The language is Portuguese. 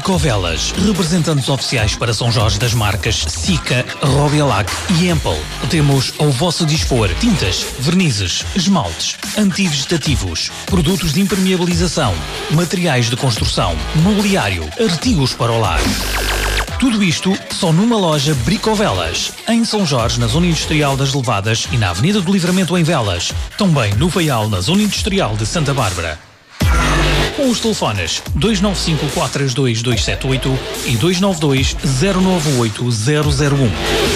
Bricovelas, representantes oficiais para São Jorge das marcas Sika, Robialac e Empel. Temos ao vosso dispor tintas, vernizes, esmaltes, antivegetativos, produtos de impermeabilização, materiais de construção, mobiliário, artigos para o lar. Tudo isto só numa loja Bricovelas, em São Jorge, na Zona Industrial das Levadas e na Avenida do Livramento em Velas. Também no Faial, na Zona Industrial de Santa Bárbara. Com os telefones 295-432-278 e 292-098-001.